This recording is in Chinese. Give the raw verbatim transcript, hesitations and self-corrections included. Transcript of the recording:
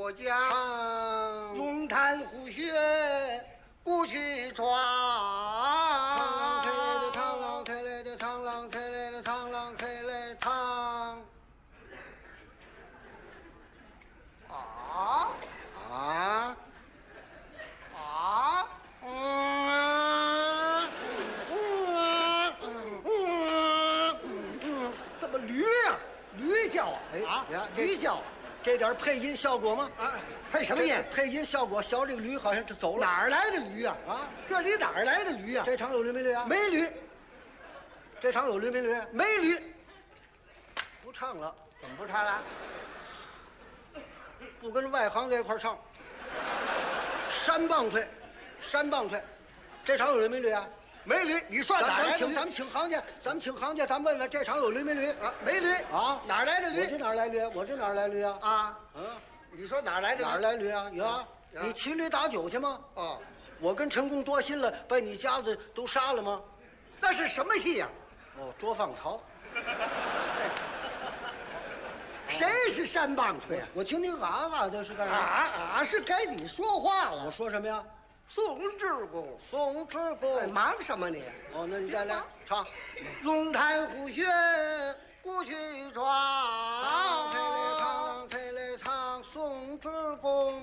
过江，龙潭虎穴古去闯。 抬来的螳螂，抬来的螳螂，抬来的螳螂，抬来螳。 啊啊啊！ 嗯嗯嗯， 怎么驴呀、啊？驴叫啊！ 哎啊呀， 驴叫， 这点配音效果吗？ 啊，配什么音？ 配音效果，小这个驴好像是走了。 哪儿来的驴呀？ 啊， 这里哪儿来的驴呀？ 这场有驴没驴啊？ 没驴， 这场有驴没驴？ 没驴， 不唱了， 怎么不唱了？ 不跟外行在一块唱。山棒槌，山棒槌，这场有驴没驴啊？ 没驴，你说咱哪儿来的驴？ 咱请咱们请行家，咱们请行家，咱问问这场有驴没驴？ 啊，没驴啊， 哪儿来的我这驴？ 哪儿来驴？我这哪儿来驴啊？ 啊， 嗯， 你说哪儿来的驴？ 哪儿来驴啊？有啊， 啊你骑驴打酒去吗？ 哦， 我跟陈公多心了，把你家子都杀了吗？ 那是什么戏呀、 哦，捉放曹。 谁是山棒槌呀？ 我听听啊啊，这是干啊啥？ 啊！是该你说话我了。 说什么呀？ 宋志公， 宋之哎公。 忙什么你？ 哦，那你再来唱。 龙潭虎穴古去闯。 抬来